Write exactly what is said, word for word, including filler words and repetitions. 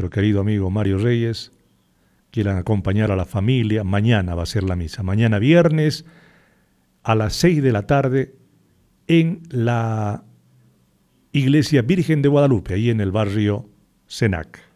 nuestro querido amigo Mario Reyes, quieran acompañar a la familia, mañana va a ser la misa, mañana viernes a las seis de la tarde en la Iglesia Virgen de Guadalupe, ahí en el barrio Senac.